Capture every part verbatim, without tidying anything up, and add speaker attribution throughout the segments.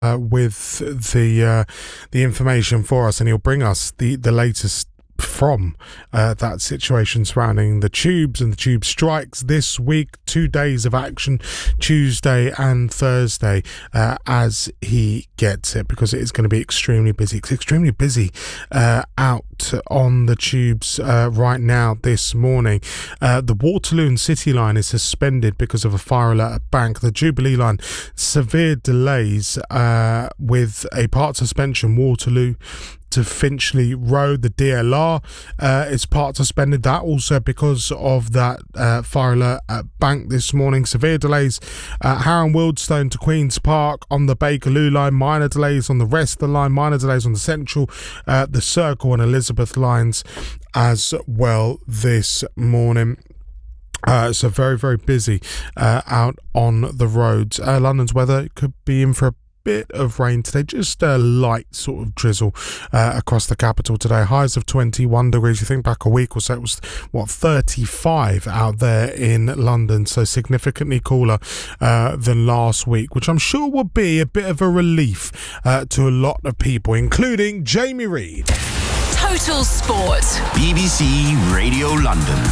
Speaker 1: uh, with the uh, the information for us, and he'll bring us the, the latest from uh, that situation surrounding the tubes and the tube strikes this week. Two days of action, Tuesday and Thursday, uh, as he gets it, because it is going to be extremely busy. It's extremely busy uh, out on the tubes uh, right now this morning. Uh, the Waterloo and City line is suspended because of a fire alert at Bank. The Jubilee line, severe delays uh, with a part suspension, Waterloo to Finchley Road. The D L R uh, is part suspended, that also because of that uh, fire alert at Bank this morning. Severe delays at Harrow Wildstone to Queen's Park on the Bakerloo line, minor delays on the rest of the line, minor delays on the Central, uh, the Circle and Elizabeth lines as well this morning. Uh, so very, very busy uh, out on the roads. Uh, London's weather could be in for a bit of rain today, just a light sort of drizzle uh, across the capital today. Highs of twenty-one degrees. You think back a week or so, it was what thirty-five out there in London, so significantly cooler uh, than last week, which I'm sure will be a bit of a relief uh, to a lot of people, including Jamie Reid.
Speaker 2: Total Sport,
Speaker 3: B B C Radio London.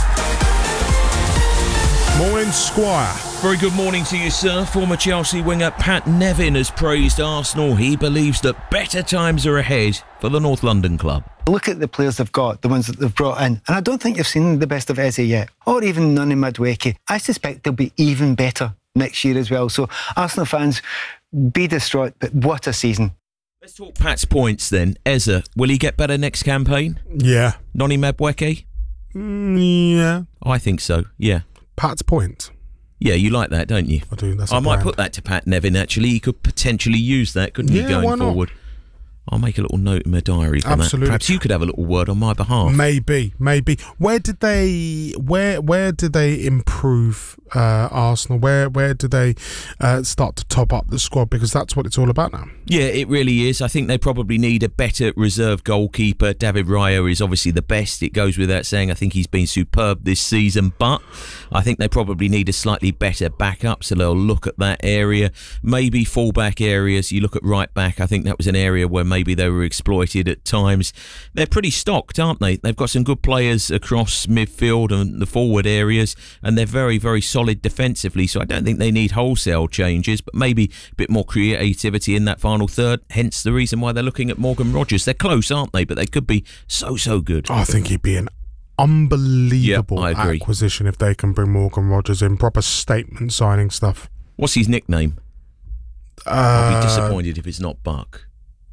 Speaker 1: Morning, Squire.
Speaker 4: Very good morning to you, sir. Former Chelsea winger Pat Nevin has praised Arsenal. He believes that better times are ahead for the North London club.
Speaker 5: Look at the players they've got, the ones that they've brought in, and I don't think you've seen the best of Eze yet, or even Nani Madueke. I suspect they'll be even better next year as well. So Arsenal fans, be distraught, but what a season.
Speaker 4: Let's talk Pat's points then. Eze, will he get better next campaign?
Speaker 1: Yeah.
Speaker 4: Nani Madueke?
Speaker 1: Mm, yeah.
Speaker 4: I think so, yeah.
Speaker 1: Pat's point.
Speaker 4: Yeah, you like that, don't you?
Speaker 1: I do. That's a
Speaker 4: I might
Speaker 1: brand.
Speaker 4: put that to Pat Nevin, actually. He could potentially use that, couldn't
Speaker 1: Yeah,
Speaker 4: he, going
Speaker 1: why not?
Speaker 4: forward? I'll make a little note in my diary for
Speaker 1: Absolutely.
Speaker 4: that. Perhaps you could have a little word on my behalf.
Speaker 1: Maybe, maybe. Where did they? Where where did they improve uh, Arsenal? Where where did they uh, start to top up the squad? Because that's what it's all about now.
Speaker 4: Yeah, it really is. I think they probably need a better reserve goalkeeper. David Raya is obviously the best. It goes without saying. I think he's been superb this season, but I think they probably need a slightly better backup. So they'll look at that area. Maybe full-back areas. You look at right back. I think that was an area where maybe Maybe they were exploited at times. They're pretty stocked, aren't they? They've got some good players across midfield and the forward areas, and they're very, very solid defensively. So I don't think they need wholesale changes, but maybe a bit more creativity in that final third. Hence the reason why they're looking at Morgan Rogers. They're close, aren't they? But they could be so, so good.
Speaker 1: Oh, I think he'd be an unbelievable
Speaker 4: Yep, I agree.
Speaker 1: acquisition if they can bring Morgan Rogers in. Proper statement signing stuff.
Speaker 4: What's his nickname?
Speaker 1: Uh,
Speaker 4: I'll be disappointed if it's not Buck.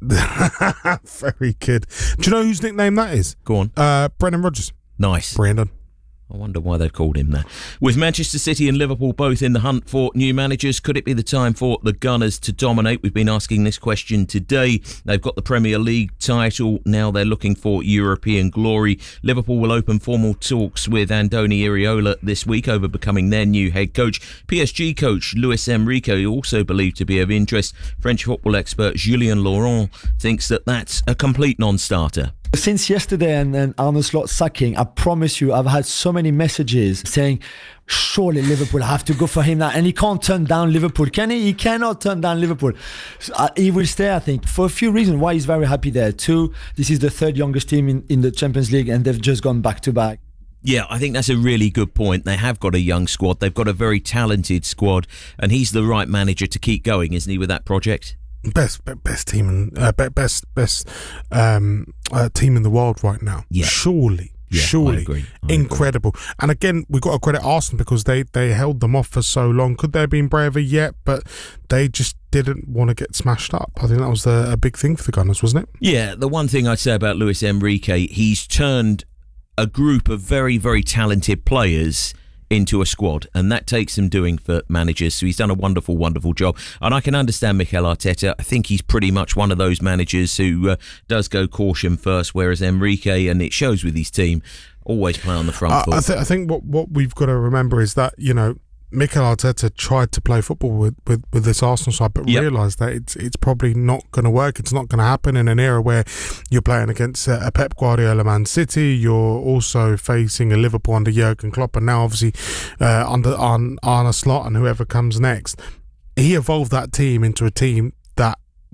Speaker 1: Very good. Do you know whose nickname that is?
Speaker 4: Go on.
Speaker 1: Uh, Brendan Rodgers.
Speaker 4: Nice.
Speaker 1: Brandon.
Speaker 4: I wonder why they've called him that. With Manchester City and Liverpool both in the hunt for new managers, could it be the time for the Gunners to dominate? We've been asking this question today. They've got the Premier League title. Now they're looking for European glory. Liverpool will open formal talks with Andoni Iraola this week over becoming their new head coach. P S G coach Luis Enrique, also believed to be of interest. French football expert Julien Laurent thinks that that's a complete non-starter.
Speaker 6: Since yesterday and, and Arne Slot sacking, I promise you, I've had so many messages saying, surely Liverpool have to go for him now. And he can't turn down Liverpool, can he? He cannot turn down Liverpool. So, uh, he will stay, I think, for a few reasons. Why he's very happy there. Two, this is the third youngest team in, in the Champions League, and they've just gone back to back.
Speaker 4: Yeah, I think that's a really good point. They have got a young squad. They've got a very talented squad, and he's the right manager to keep going, isn't he, with that project?
Speaker 1: Best best team, uh, best best um, uh, team in the world right now.
Speaker 4: Yeah.
Speaker 1: Surely,
Speaker 4: Yeah,
Speaker 1: surely,
Speaker 4: I agree. I
Speaker 1: incredible.
Speaker 4: agree.
Speaker 1: And again, we've got to credit Arsenal because they they held them off for so long. Could they have been braver yet? But they just didn't want to get smashed up. I think that was the, a big thing for the Gunners, wasn't it?
Speaker 4: Yeah, the one thing I'd say about Luis Enrique, he's turned a group of very, very talented players into a squad, and that takes some doing for managers. So he's done a wonderful, wonderful job. And I can understand Mikel Arteta. I think he's pretty much one of those managers who uh, does go caution first, whereas Enrique, and it shows with his team, always play on the front
Speaker 1: Uh,
Speaker 4: foot.
Speaker 1: I, th- I think what, what we've got to remember is that, you know, Mikel Arteta tried to play football with, with, with this Arsenal side, but
Speaker 4: Yep.
Speaker 1: realised that it's it's probably not going to work. It's not going to happen in an era where you're playing against a, a Pep Guardiola Man City. You're also facing a Liverpool under Jurgen Klopp, and now obviously uh, under Arne, Arne Slot and whoever comes next. He evolved that team into a team